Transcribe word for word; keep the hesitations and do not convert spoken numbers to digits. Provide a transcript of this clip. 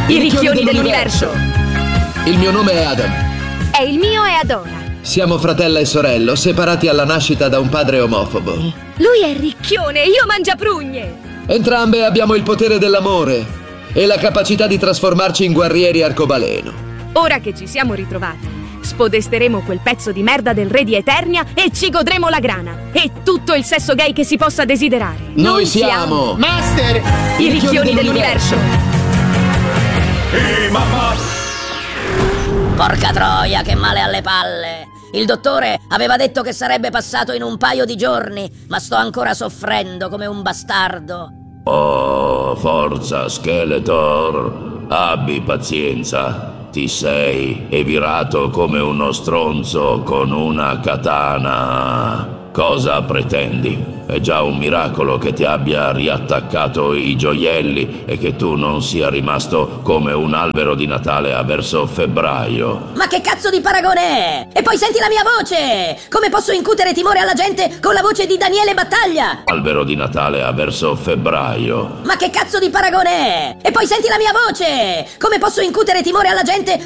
I ricchioni dell'universo. Il mio nome è Adam. E il mio è Adora. Siamo fratello e sorello, separati alla nascita da un padre omofobo. Lui è ricchione e io mangiaprugne. Entrambe abbiamo il potere dell'amore e la capacità di trasformarci in guerrieri arcobaleno. Ora che ci siamo ritrovati, spodesteremo quel pezzo di merda del re di Eternia e ci godremo la grana e tutto il sesso gay che si possa desiderare. Noi, Noi siamo Master, i, i ricchioni dell'universo. I mamma. Porca troia, che male alle palle. Il dottore aveva detto che sarebbe passato in un paio di giorni, ma sto ancora soffrendo come un bastardo. Oh, forza Skeletor, abbi pazienza. Ti sei evirato come uno stronzo con una katana. Cosa pretendi? È già un miracolo che ti abbia riattaccato i gioielli e che tu non sia rimasto come un albero di Natale a verso febbraio. Ma che cazzo di paragone è? E poi senti la mia voce! Come posso incutere timore alla gente con la voce di Daniele Battaglia? Albero di Natale a verso febbraio. Ma che cazzo di paragone è? E poi senti la mia voce! Come posso incutere timore alla gente